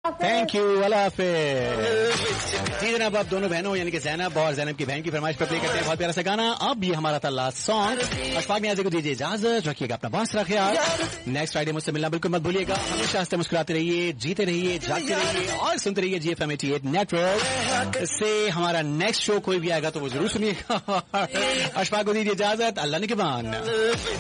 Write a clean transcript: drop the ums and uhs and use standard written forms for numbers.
Thank you, अल्लाह हाफिज़। जी जनाब, आप दोनों बहनों यानी कि ज़ैनब और ज़ैनब की बहन की फरमाइश पर प्ले करते हैं बहुत प्यारा सा गाना। अब ये हमारा था लास्ट सॉन्ग। अशफाक नियाज़ी को दीजिए इजाजत, रखिएगा अपना बहुत सारा ख्याल। नेक्स्ट फ्राइडे मुझसे मिलना बिल्कुल मत भूलिएगा। हमेशा हंसते मुस्कुराते रहिए, जीते रहिए, जागते रहिए और सुनते रहिए GFM 88 नेटवर्क। इससे हमारा नेक्स्ट शो कोई भी आएगा तो वो जरूर सुनिएगा। अशफाक को दीजिए इजाजत, अल्लाह ने के बान।